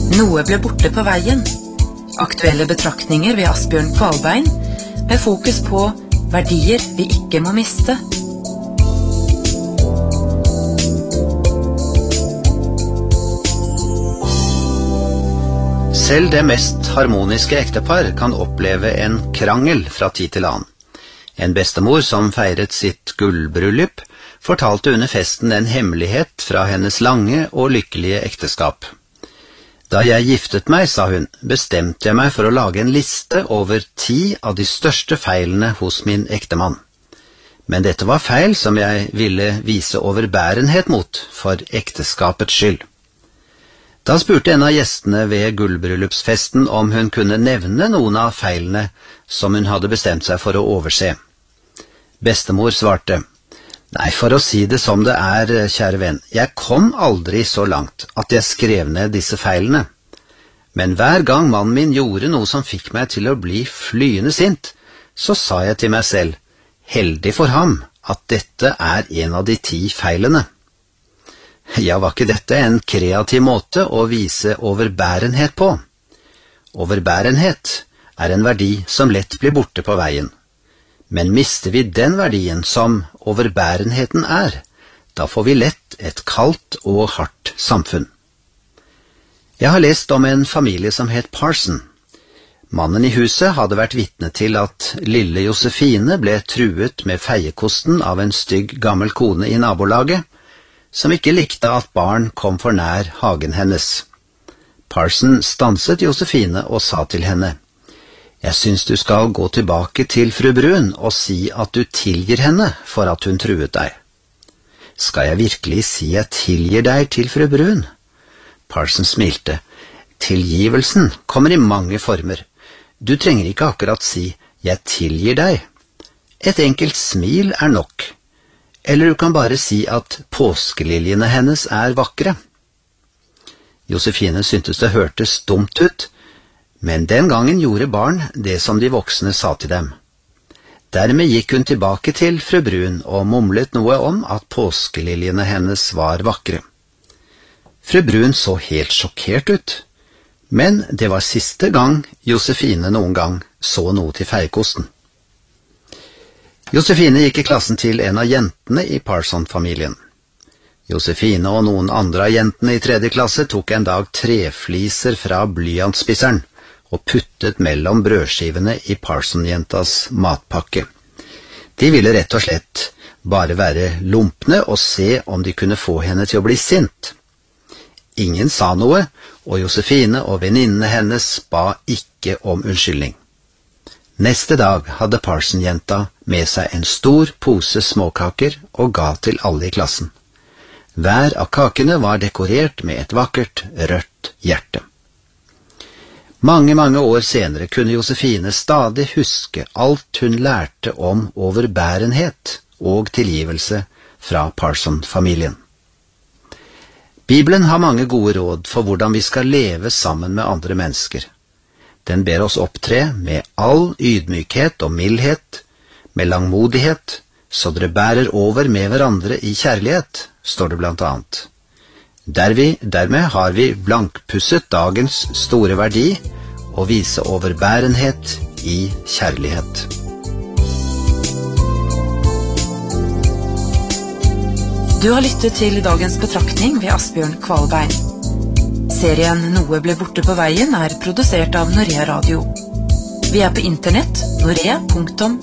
Noe ble borte på veien. Aktuelle betraktninger ved Asbjørn Kvalbein, med fokus på verdier vi ikke må miste. Selv det mest harmoniske ektepar kan oppleve en krangel fra tid til annen. En bestemor som feiret sitt gullbryllup, fortalte under festen en hemmelighet fra hennes lange og lykkelige ekteskap. Da jeg giftet meg, sa hun, bestemte jeg meg for å lage en liste over 10 av de største feilene hos min ektemann. Men dette var feil som jeg ville vise overbærenhet mot for ekteskapets skyld. Da spurte en av gjestene ved gullbryllupsfesten om hun kunne nevne noen av feilene som hun hadde bestemt seg for å overse. Bestemor svarte, «Nei, for å si det som det er, kjære venn, jeg kom aldri så langt at jeg skrev ned disse feilene. Men hver gang mannen min gjorde noe som fikk meg til å bli flyende sint, så sa jeg til meg selv, heldig for ham at dette er en av de 10 feilene. Ja, var ikke dette en kreativ måte å vise overbærenhet på? Overbærenhet er en verdi som lett blir borte på veien. Men mister vi den verdien som overbærenheten er, da får vi lett et kaldt og hardt samfunn. Jeg har lest om en familie som het Parson. Mannen i huset hadde vært vitne til at lille Josefine ble truet med feiekosten av en stygg gammel kone i nabolaget, som ikke likte at barn kom for nær hagen hennes. Parson stanset Josefine og sa til henne, «Jeg synes du skal gå tilbake til fru Brun og si at du tilgir henne for at hun truet deg.» «Skal jeg virkelig si jeg tilgir deg til fru Brun?» Parson smilte. «Tilgivelsen kommer i mange former. Du trenger ikke akkurat si «jeg tilgir deg». Et enkelt smil er nok. Eller du kan bare si at påskeliljene hennes er vakre. Josefine syntes det hørtes dumt ut, men den gangen gjorde barn det som de voksne sa til dem. Dermed gikk hun tilbake til fru Brun og mumlet noe om at påskeliljene hennes var vakre. Fru Brun så helt sjokkert ut, men det var siste gang Josefine noen gang så noe til feiekosten. Josefine gikk i klassen til en av jentene i Parson-familien. Josefine og noen andre av jentene i 3. klasse tok en dag trefliser fra blyantspisseren og puttet mellom brødskivene i Parson-jentas matpakke. De ville rett og slett bare være lumpne og se om de kunne få henne til å bli sint. Ingen sa noe, og Josefine og venninnene hennes ba ikke om unnskyldning. Neste dag hadde Parson-jenta med seg en stor pose småkaker og ga til alle i klassen. Hver av kakene var dekorert med et vakkert, rødt hjerte. Mange år senere kunne Josefine stadig huske alt hun lærte om overbærenhet og tilgivelse fra Parson-familien. Bibelen har mange gode råd for hvordan vi skal leve sammen med andre mennesker. Den ber oss opptre med all ydmykhet og mildhet, med langmodighet, så dere bærer over med hverandre i kjærlighet, står det blant annet. Dermed har vi blankpusset dagens store verdi og vise overbærenhet i kjærlighet. Du har lyttet til dagens betraktning ved Asbjørn Kvalbein. Serien Noe ble borte på veien er produsert av Norea Radio. Vi er på internett, norea.no.